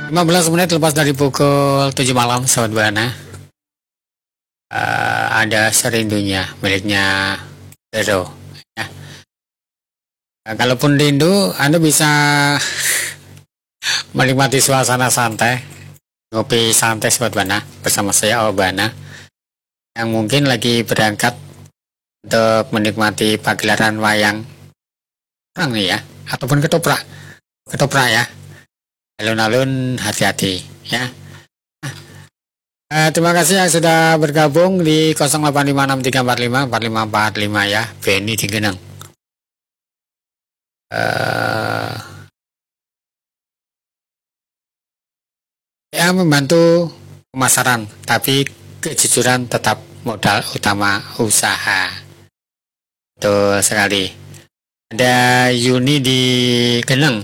15 menit lepas dari pukul 7 malam, sahabat Buana. Ada Serindunya miliknya Zero. Ya. Kalaupun rindu, Anda bisa menikmati suasana santai, ngopi santai sahabat Buana bersama saya Obana yang mungkin lagi berangkat untuk menikmati pagelaran wayang orang nih ya, ataupun ketoprak ya. Alun-alun hati-hati ya. Terima kasih yang sudah bergabung di 085634545545 ya. Benny di Geneng. Ya, membantu pemasaran, tapi kejujuran tetap modal utama usaha. Betul sekali. Ada Yuni di Geneng.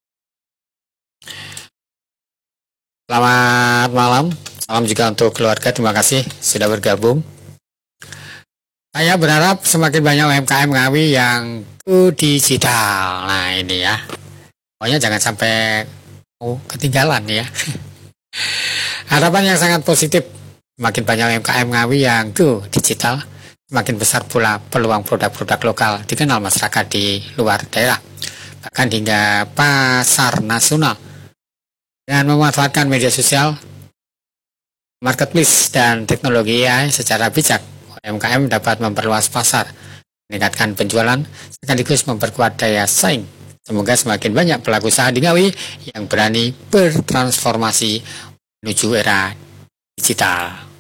Selamat malam. Salam juga untuk keluarga. Terima kasih sudah bergabung. Saya berharap semakin banyak UMKM Ngawi yang go digital. Nah ini ya. Pokoknya jangan sampai ketinggalan ya. Harapan yang sangat positif. Semakin banyak UMKM Ngawi yang go digital, semakin besar pula peluang produk-produk lokal dikenal masyarakat di luar daerah, bahkan hingga pasar nasional. Dengan memanfaatkan media sosial, marketplace, dan teknologi AI secara bijak, UMKM dapat memperluas pasar, meningkatkan penjualan, sekaligus memperkuat daya saing. Semoga semakin banyak pelaku usaha di Ngawi yang berani bertransformasi menuju era digital.